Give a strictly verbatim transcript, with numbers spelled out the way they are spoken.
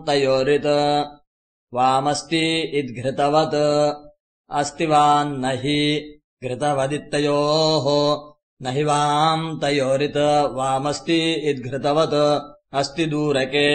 तयोरित् वामस्ति इद्घृतवत् अस्ति वान्न हि घृतवदित्तयोः न हि वाम् तयोरित् वामस्ति इद्घृतवत् अस्ति दूरके